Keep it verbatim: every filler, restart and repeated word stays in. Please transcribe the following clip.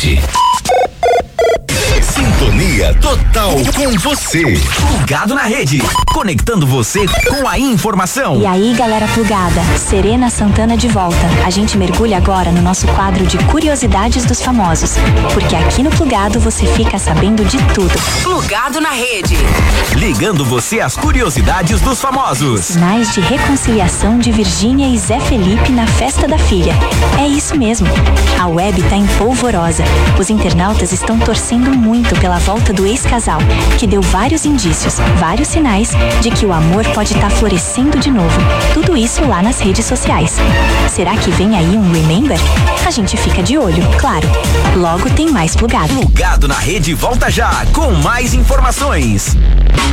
rede. Sintonia total com você. Plugado na rede, conectando você com a informação. E aí, galera plugada, Serena Santana de volta. A gente mergulha agora no nosso quadro de curiosidades dos famosos, porque aqui no Plugado você fica sabendo de tudo. Plugado na rede, ligando você às curiosidades dos famosos. Sinais de reconciliação de Virgínia e Zé Felipe na festa da filha. É isso mesmo. A web tá em polvorosa. Os internautas estão torcendo muito pela volta do ex-casal, que deu vários indícios, vários sinais de que o amor pode estar florescendo de novo. Tudo isso lá nas redes sociais. Será que vem aí um Remember? A gente fica de olho, claro. Logo tem mais Plugado. Plugado na rede volta já com mais informações.